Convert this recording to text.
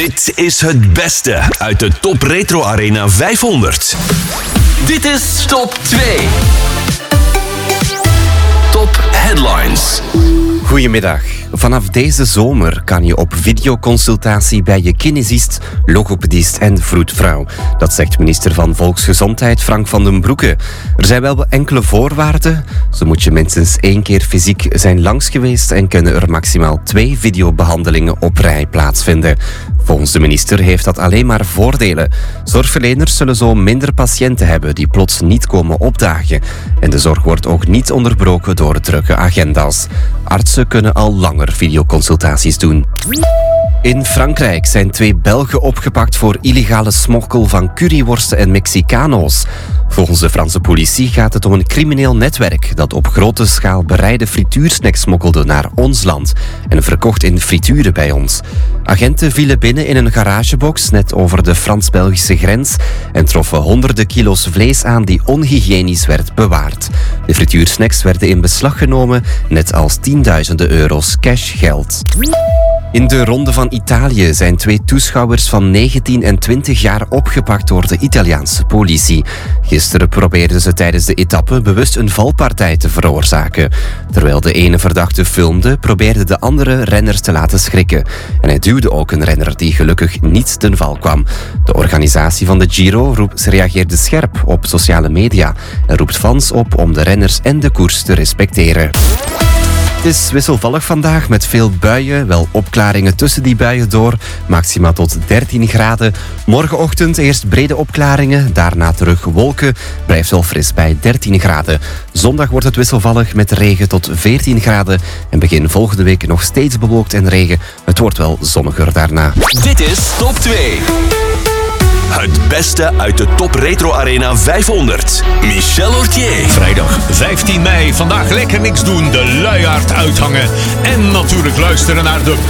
Dit is het beste uit de Top Retro Arena 500. Dit is Top 2. Top Headlines. Goedemiddag. Vanaf deze zomer kan je op videoconsultatie bij je kinesist, logopedist en vroedvrouw. Dat zegt minister van Volksgezondheid Frank van den Broeke. Er zijn wel enkele voorwaarden. Zo moet je minstens 1 keer fysiek zijn langs geweest en kunnen er maximaal 2 videobehandelingen op rij plaatsvinden. Volgens de minister heeft dat alleen maar voordelen. Zorgverleners zullen zo minder patiënten hebben die plots niet komen opdagen. En de zorg wordt ook niet onderbroken door drukke agenda's. Artsen kunnen al langer videoconsultaties doen. In Frankrijk zijn 2 Belgen opgepakt voor illegale smokkel van curryworsten en Mexicano's. Volgens de Franse politie gaat het om een crimineel netwerk dat op grote schaal bereide frituursnacks smokkelde naar ons land en verkocht in frituren bij ons. Agenten vielen binnen in een garagebox net over de Frans-Belgische grens en troffen honderden kilo's vlees aan die onhygiënisch werd bewaard. De frituursnacks werden in beslag genomen, net als tienduizenden euro's cashgeld. In de Ronde van Italië zijn 2 toeschouwers van 19 en 20 jaar opgepakt door de Italiaanse politie. Gisteren probeerden ze tijdens de etappe bewust een valpartij te veroorzaken. Terwijl de ene verdachte filmde, probeerde de andere renners te laten schrikken. En hij duwde ook een renner die gelukkig niet ten val kwam. De organisatie van de Giro reageerde scherp op sociale media en roept fans op om de renners en de koers te respecteren. Het is wisselvallig vandaag met veel buien, wel opklaringen tussen die buien door, maxima tot 13 graden. Morgenochtend eerst brede opklaringen, daarna terug wolken, blijft wel fris bij 13 graden. Zondag wordt het wisselvallig met regen tot 14 graden en begin volgende week nog steeds bewolkt en regen. Het wordt wel zonniger daarna. Dit is Top 2. Het beste uit de Top Retro Arena 500. Michel Ortier. Vrijdag 15 mei. Vandaag lekker niks doen. De luiaard uithangen. En natuurlijk luisteren naar de